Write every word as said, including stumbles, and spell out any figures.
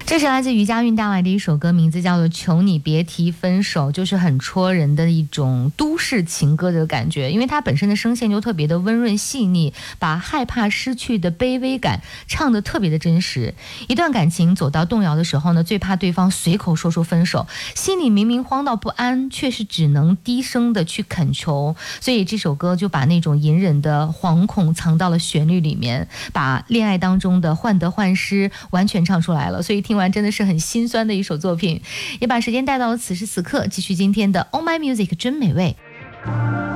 这是来自于佳韵带来的一首歌，名字叫做《求你别提分手》，就是很戳人的一种都市情歌的感觉，因为它本身的声线就特别的温润细腻，把害怕失去的卑微感唱得特别的真实。一段感情走到动摇的时候呢，最怕对方随口说出分手，心里明明慌到不安，却是只能低声的去恳求，所以这首歌就把那种隐忍的惶恐藏到了旋律里面，把恋爱当中的患得患失完全唱出来了，所以听完真的是很心酸的一首作品，也把时间带到了此时此刻，继续今天的 Oh My Music 真美味。